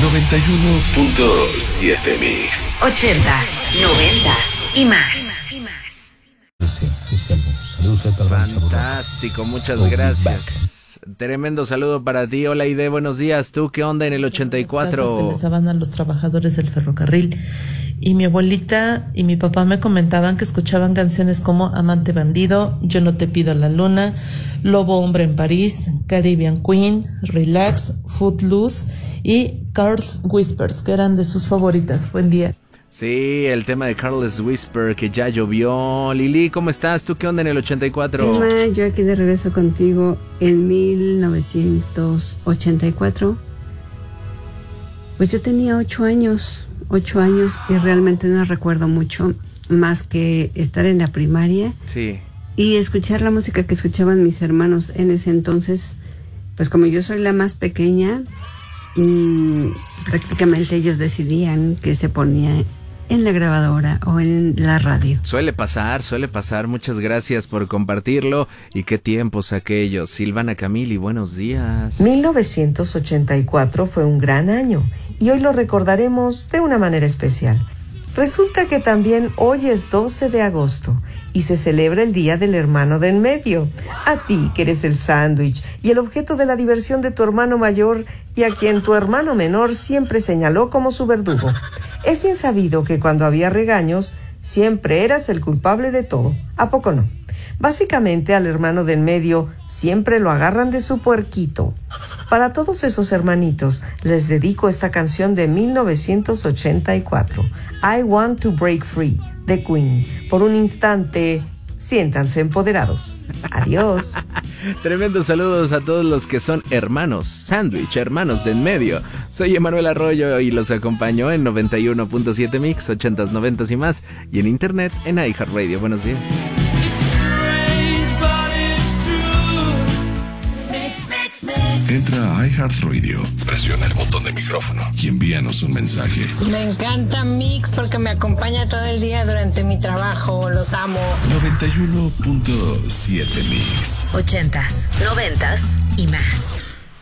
91.7 Mix. 80s, 90s y más. Fantástico, muchas gracias. Tremendo saludo para ti. Hola Aide, buenos días. ¿Tú qué onda en el 84? Que les daban a los trabajadores del ferrocarril. Y mi abuelita y mi papá me comentaban que escuchaban canciones como Amante Bandido, Yo no te pido la luna, Lobo Hombre en París, Caribbean Queen, Relax, Footloose y Carl's Whispers, que eran de sus favoritas. Buen día. Sí, el tema de Carlos Whisper, que ya llovió. Lili, ¿cómo estás? ¿Tú qué onda en el 84? Emma, yo aquí de regreso contigo en 1984. Pues yo tenía 8 años y realmente no recuerdo mucho más que estar en la primaria. Sí. Y escuchar la música que escuchaban mis hermanos en ese entonces. Pues como yo soy la más pequeña, prácticamente ellos decidían que se ponía en la grabadora o en la radio. Suele pasar. Muchas gracias por compartirlo. Y qué tiempos aquellos. Silvana Camili, buenos días. 1984 fue un gran año y hoy lo recordaremos de una manera especial. Resulta que también hoy es 12 de agosto y se celebra el Día del Hermano de en medio. A ti, que eres el sándwich y el objeto de la diversión de tu hermano mayor y a quien tu hermano menor siempre señaló como su verdugo. Es bien sabido que cuando había regaños, siempre eras el culpable de todo. ¿A poco no? Básicamente al hermano de en medio siempre lo agarran de su puerquito. Para todos esos hermanitos, les dedico esta canción de 1984, I Want to Break Free, de Queen. Por un instante, siéntanse empoderados. Adiós. Tremendos saludos a todos los que son hermanos, sándwich, hermanos de en medio. Soy Emanuel Arroyo y los acompaño en 91.7 Mix, 80s, 90s y más. Y en internet en iHeartRadio. Buenos días. Entra a iHeartRadio, presiona el botón de micrófono y envíanos un mensaje. Me encanta Mix porque me acompaña todo el día durante mi trabajo. Los amo. 91.7 Mix. 80s, 90s y más.